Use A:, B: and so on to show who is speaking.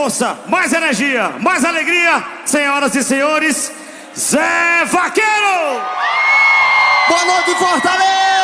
A: força, mais energia, mais alegria, senhoras e senhores, Zé Vaqueiro!
B: Boa noite, Fortaleza!